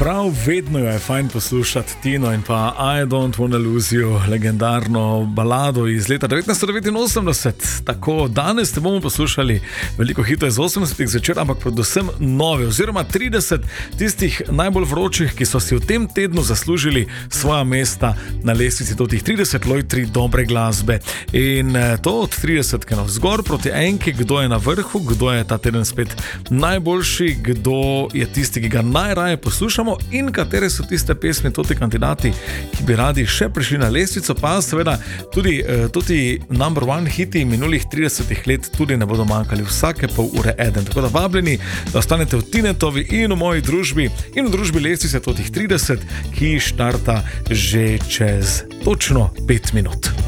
Prav vedno jo je fajn poslušati Tino in pa I Don't Wanna Lose You, legendarno balado iz leta 1989. Tako, danes te bomo poslušali veliko hitov iz 80-ih zvečer, ampak predvsem nove, oziroma 30 tistih najbolj vročih, ki so si v tem tednu zaslužili svoja mesta na lestvici teh 30 lojtri dobre glasbe. In to od 30 navzgor proti enki, kdo je na vrhu, kdo je ta teden spet najboljši, kdo je tisti, ki ga najraje poslušamo in katere so tiste pesmi, toti kandidati, ki bi radi še prišli na lestvico, pa seveda tudi number one hiti minulih 30 let tudi ne bodo manjkali, vsake pol ure eden. Tako da vabljeni, da ostanete v Tinetovi in v moji družbi in v družbi lestvice totih 30, ki štarta že čez točno 5 minut.